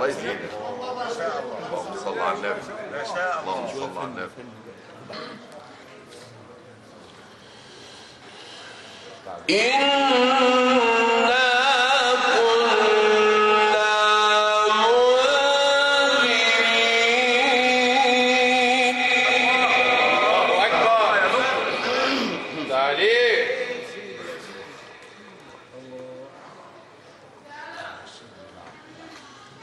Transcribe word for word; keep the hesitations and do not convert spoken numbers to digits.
الله يزيدك. اللهم صل على النبي. ما شاء الله. اللهم صل على النبي.